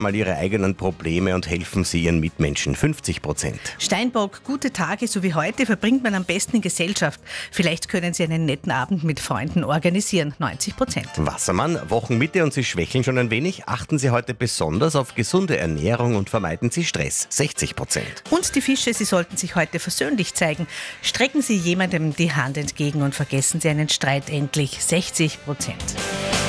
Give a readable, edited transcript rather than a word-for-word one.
mal ihre eigenen Probleme und helfen sie ihren Mitmenschen, 50%. Steinbock, gute Tage, so wie heute, verbringt man am besten in Gesellschaft. Vielleicht können Sie einen netten Abend mit Freunden organisieren, 90%. Wassermann, Wochenmitte und Sie schwächeln schon ein wenig. Achten Sie heute besonders auf gesunde Ernährung und vermeiden Sie Stress, 60%. Und die Fische, Sie sollten sich heute versöhnlich zeigen. Strecken Sie jemandem die Hand entgegen und vergessen Sie einen Streit endlich, 60%.